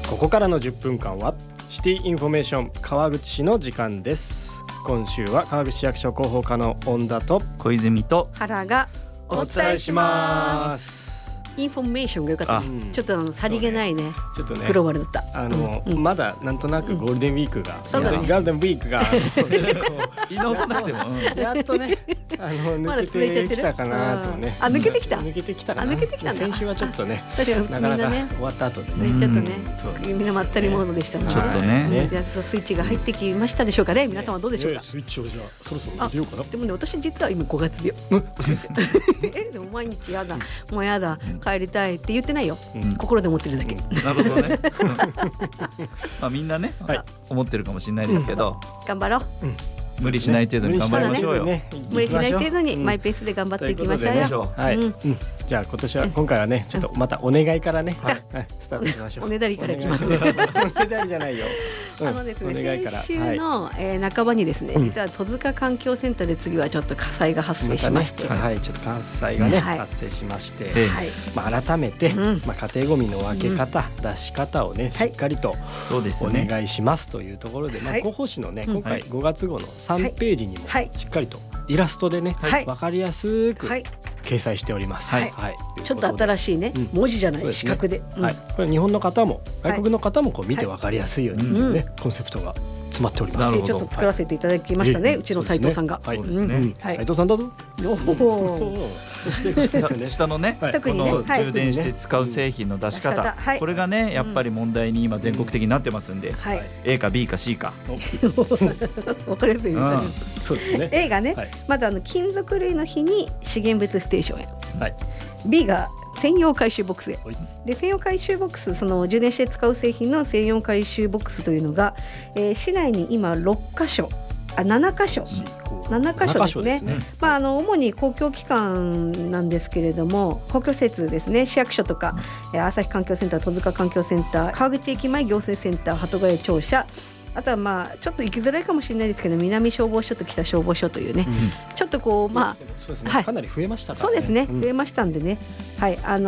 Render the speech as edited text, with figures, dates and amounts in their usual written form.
ここからの10分間はシティインフォメーション川口市の時間です。今週は川口市役所広報課の恩田と小泉と原がお伝えします。 インフォメーションが良かったね。ちょっとさりげないね。 ちょっとねグローバルだった。 まだなんとなくゴールデンウィークが、 そうだねゴールデンウィークが言い直さなくても、 やっとね抜けてきたかなとね。 抜けてきた。 抜けてきたかな。 抜けてきたんだ。 先週はちょっとね、 確かになかなかみんなね終わった後でちょっね、 とねみんなまったりモードでしたもんね。 ちょっとねやっとスイッチが入ってきましたでしょうかね。皆さんはどうでしょうか。 スイッチをじゃあそろそろ入れようかな。 でもね、私実は今5月病。でも毎日やだ、もうやだ、帰りたいって言ってないよ。心で思ってるだけ。 なるほどね。まあみんなね、思ってるかもしれないですけど、 頑張ろう。 無理しない程度に頑張りましょうよ。 無理しない程度にマイペースで頑張っていきましょうよ。 はい。じゃあ今回はね、ちょっとまたお願いからね、スタートしましょう。 おねだりからいきます。 おねだりじゃないよ。 ですね、先週の半ばにですね、実は戸塚環境センターで次はちょっと火災が発生しまして、 はい、ちょっと火災がね発生しまして、改めて家庭ごみの分け方、出し方をねしっかりとお願いしますというところで、広報誌のね今回5月号の3ページにもしっかりとイラストでね分かりやすく掲載しております。 ちょっと新しいね、文字じゃない四角で、 これ日本の方も外国の方もこう見て分かりやすいようにねコンセプトが詰まっております。 ちょっと作らせていただきましたね、うちの斉藤さんが。 斉藤さんだぞ。 下のね、この充電して使う製品の出し方、これがねやっぱり問題に今全国的になってますんで、A か B か C か分かりやすいですね。 そうですね。 A がね、まず金属類の日に資源物ステーションへ、B が専用回収ボックスへ。で専用回収ボックス、その充電して使う製品の専用回収ボックスというのが、市内に今7箇所ですね。主に公共機関なんですけれども、公共施設ですね、市役所とか朝日環境センター、戸塚環境センター、川口駅前行政センター、鳩ヶ谷庁舎、あとはちょっと行きづらいかもしれないですけど、南消防署と北消防署というね、ちょっとこうかなり増えましたからね。 そうですね、増えましたんでね、